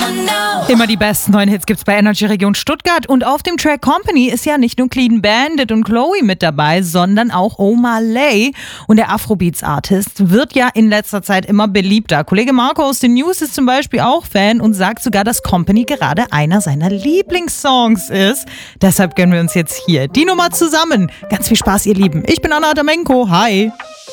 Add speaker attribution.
Speaker 1: Immer die besten neuen Hits gibt's bei Energy Region Stuttgart. Und auf dem Track Company ist ja nicht nur Clean Bandit und Chloe mit dabei, sondern auch Omar Lay. Und der Afrobeats-Artist wird ja in letzter Zeit immer beliebter. Kollege Marco aus den News ist zum Beispiel auch Fan und sagt sogar, dass Company gerade einer seiner Lieblingssongs ist. Deshalb gönnen wir uns jetzt hier die Nummer zusammen. Ganz viel Spaß, ihr Lieben. Ich bin Anna Adamenko. Hi.